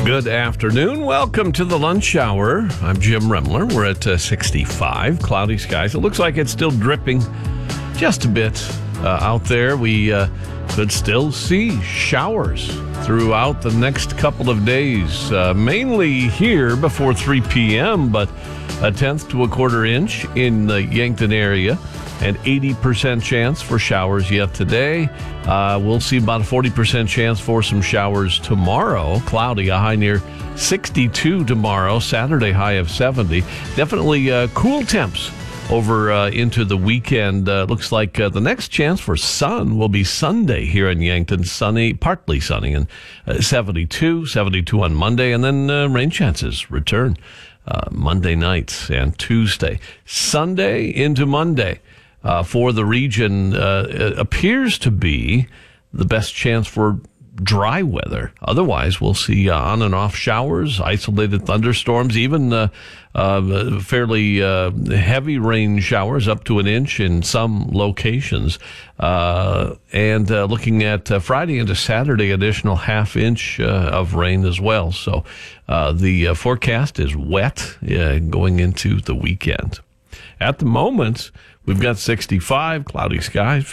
Good afternoon. Welcome to the lunch hour. I'm Jim Remler. We're at 65, cloudy skies. It looks like it's still dripping just a bit out there. We could still see showers throughout the next couple of days, mainly here before 3 p.m., but a tenth to a quarter inch in the Yankton area. And 80% chance for showers yet today. We'll see about a 40% chance for some showers tomorrow. Cloudy, a high near 62 tomorrow. Saturday, high of 70. Definitely cool temps over into the weekend. Looks like the next chance for sun will be Sunday here in Yankton. Sunny, partly sunny, and 72 on Monday. And then rain chances return Monday nights and Tuesday. Sunday into Monday. For the region, appears to be the best chance for dry weather. Otherwise, we'll see on and off showers, isolated thunderstorms, even fairly heavy rain showers up to an inch in some locations. And looking at Friday into Saturday, additional half inch of rain as well. So the forecast is wet going into the weekend. At the moment, we've got 65, cloudy skies.